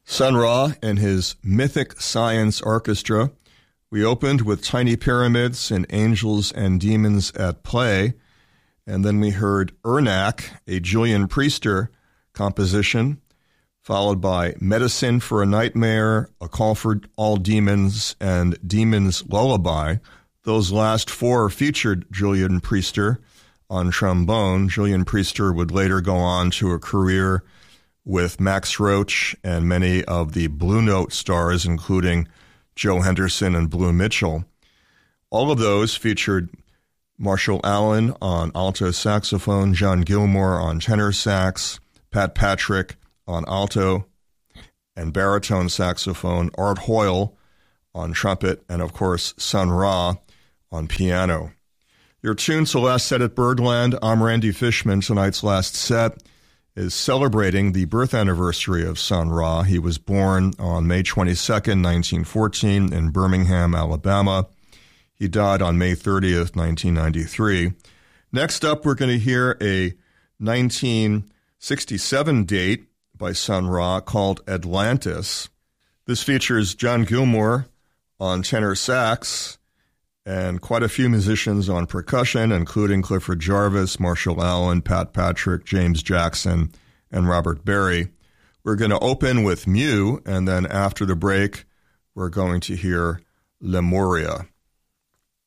Sun Ra and his Mythic Science Orchestra. We opened with Tiny Pyramids and Angels and Demons at Play, and then we heard Ernak, a Julian Priester composition, followed by Medicine for a Nightmare, A Call for All Demons, and Demon's Lullaby. Those last four featured Julian Priester on trombone. Julian Priester would later go on to a career with Max Roach and many of the Blue Note stars, including Joe Henderson and Blue Mitchell. All of those featured Marshall Allen on alto saxophone, John Gilmore on tenor sax, Pat Patrick on alto and baritone saxophone, Art Hoyle on trumpet, and of course Sun Ra on piano. Your tune to Last Set at Birdland. I'm Randy Fishman. Tonight's last set is celebrating the birth anniversary of Sun Ra. He was born on May 22nd, 1914 in Birmingham, Alabama. He died on May 30th, 1993. Next up, we're going to hear a 1967 date by Sun Ra called Atlantis. This features John Gilmore on tenor sax and quite a few musicians on percussion, including Clifford Jarvis, Marshall Allen, Pat Patrick, James Jackson, and Robert Berry. We're going to open with Mew, and then after the break, we're going to hear Lemuria.